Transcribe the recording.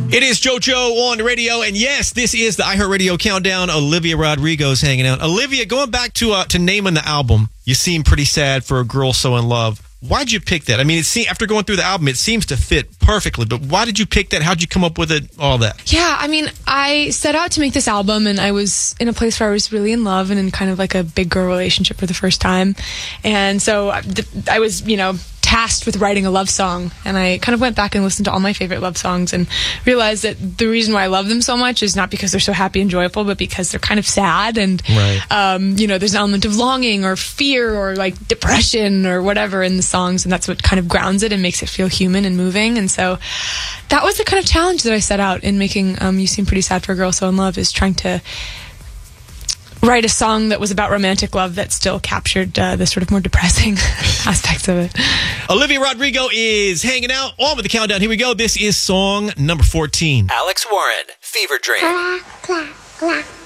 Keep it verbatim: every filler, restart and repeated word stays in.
It is JoJo on the radio, and yes, this is the iHeartRadio Countdown. Olivia Rodrigo's hanging out. Olivia, going back to uh, to naming the album, you seem pretty sad for a girl so in love. Why'd you pick that? I mean, it se- after going through the album, it seems to fit perfectly, but why did you pick that? How'd you come up with it, all that? Yeah, I mean, I set out to make this album, and I was in a place where I was really in love and in kind of like a big girl relationship for the first time. And so I was, you know, tasked with writing a love song, and I kind of went back and listened to all my favorite love songs and realized that the reason why I love them so much is not because they're so happy and joyful, but because they're kind of sad, and right. um, you know, there's an element of longing or fear or like depression or whatever in the songs, and that's what kind of grounds it and makes it feel human and moving. And so that was the kind of challenge that I set out in making um, You Seem Pretty Sad for a Girl So in Love, is trying to write a song that was about romantic love that still captured uh, the sort of more depressing aspects of it. Olivia Rodrigo is hanging out on with the countdown. Here we go. This is song number fourteen. Alex Warren, Fever Dream. Clack, clack, clack.